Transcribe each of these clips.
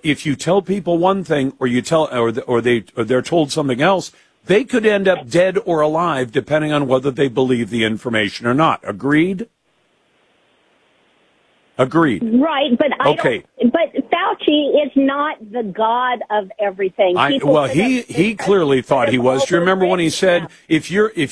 if you tell people one thing, or you tell, or they're told something else, they could end up dead or alive, depending on whether they believe the information or not. Agreed? Agreed. Right, but but Fauci is not the god of everything. He clearly thought he was. Do you remember when he said, if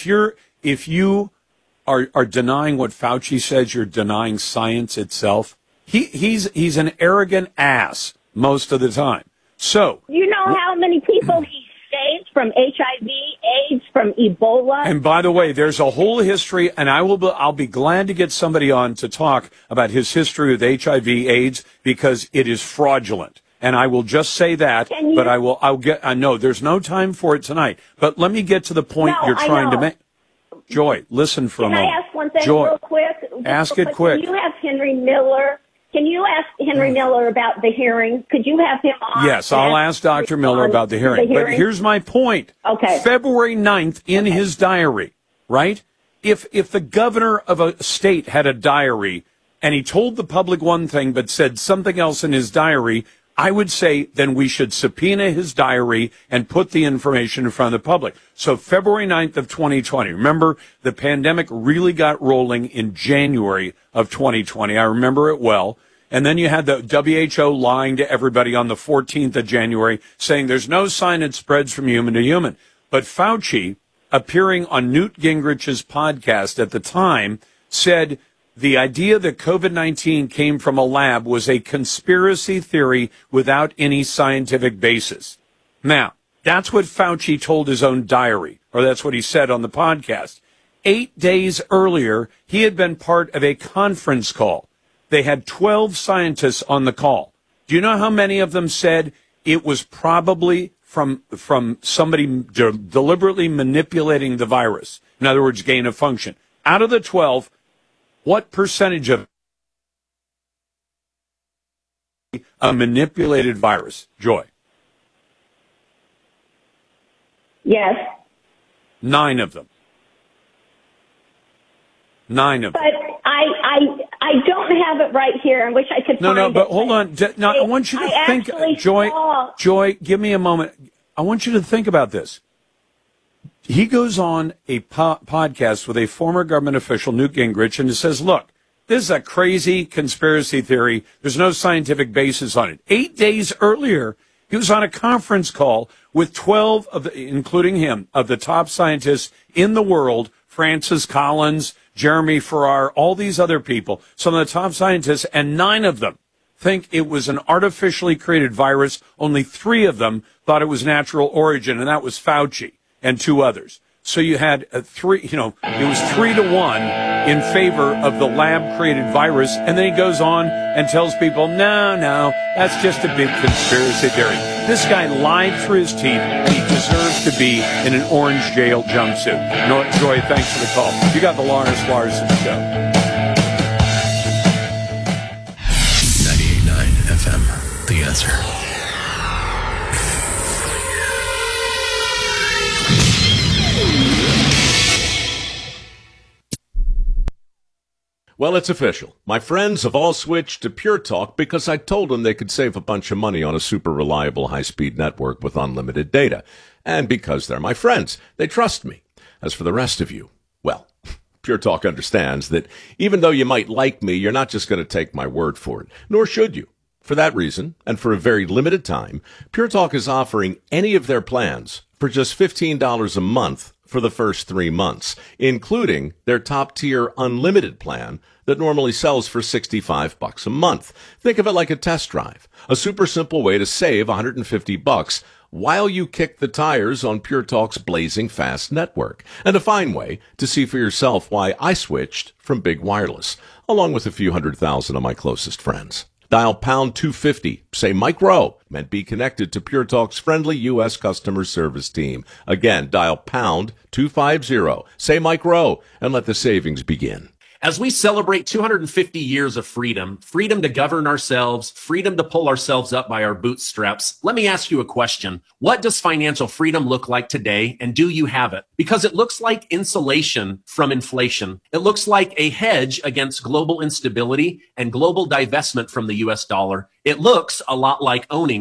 you are denying what Fauci says, you're denying science itself? He's an arrogant ass most of the time. So you know how many people he saved from HIV, AIDS, from Ebola. And by the way, there's a whole history, and I'll be glad to get somebody on to talk about his history with HIV, AIDS, because it is fraudulent. And I will just say that, but I know there's no time for it tonight. But let me get to the point you're trying to make. Joy, listen for a moment. Can I ask one thing Joy, real quick? Ask it quick. Can you have Henry Miller? Can you ask Henry Miller about the hearing? Could you have him on? Yes, I'll ask Dr. Miller about the hearing. But here's my point. Okay. February 9th in his diary, right? If the governor of a state had a diary and he told the public one thing but said something else in his diary, I would say then we should subpoena his diary and put the information in front of the public. So February 9th of 2020, remember the pandemic really got rolling in January of 2020. I remember it well. And then you had the WHO lying to everybody on the 14th of January saying there's no sign it spreads from human to human. But Fauci, appearing on Newt Gingrich's podcast at the time, said the idea that COVID-19 came from a lab was a conspiracy theory without any scientific basis. Now, that's what Fauci told his own diary, or that's what he said on the podcast. 8 days earlier, he had been part of a conference call. They had 12 scientists on the call. Do you know how many of them said it was probably from somebody deliberately manipulating the virus? In other words, gain of function. Out of the 12, what percentage of a manipulated virus, Joy? Yes. 9 of them. 9 of them. But I don't have it right here. I wish I could find it. No, but hold on. I want you to think, Joy, give me a moment. I want you to think about this. He goes on a podcast with a former government official, Newt Gingrich, and he says, look, this is a crazy conspiracy theory. There's no scientific basis on it. 8 days earlier, he was on a conference call with 12 including him, of the top scientists in the world, Francis Collins, Jeremy Farrar, all these other people, some of the top scientists, and 9 of them think it was an artificially created virus. Only 3 of them thought it was natural origin, and that was Fauci and 2 others. So you had it was 3-1 in favor of the lab-created virus, and then he goes on and tells people, no, that's just a big conspiracy theory. This guy lied through his teeth, and he deserves to be in an orange jail jumpsuit. Joy, thanks for the call. You got the Lawrence Larson Show. 98.9 FM, The Answer. Well, it's official. My friends have all switched to Pure Talk because I told them they could save a bunch of money on a super reliable high-speed network with unlimited data. And because they're my friends, they trust me. As for the rest of you, well, Pure Talk understands that even though you might like me, you're not just going to take my word for it, nor should you. For that reason, and for a very limited time, Pure Talk is offering any of their plans for just $15 a month for the first 3 months, including their top-tier unlimited plan that normally sells for $65 a month. Think of it like a test drive, a super simple way to save $150 while you kick the tires on Pure Talk's blazing fast network, and a fine way to see for yourself why I switched from big wireless, along with a few 100,000 of my closest friends. Dial pound 250, say Mike Rowe, and be connected to Pure Talk's friendly U.S. customer service team. Again, dial pound 250, say Mike Rowe, and let the savings begin. As we celebrate 250 years of freedom to govern ourselves, freedom to pull ourselves up by our bootstraps, let me ask you a question. What does financial freedom look like today, and do you have it? Because it looks like insulation from inflation. It looks like a hedge against global instability and global divestment from the U.S. dollar. It looks a lot like owning